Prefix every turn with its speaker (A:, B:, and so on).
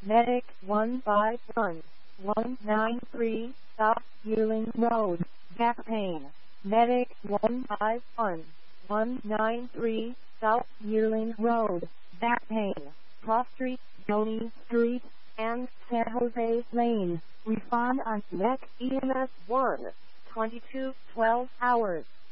A: Medic 151, 193, South Yearling Road, back pain. Medic 151, 193, South Yearling Road, back pain. Cross Street, Donny Street, and San Jose Lane. Respond on MEC EMS 1, 2212 hours.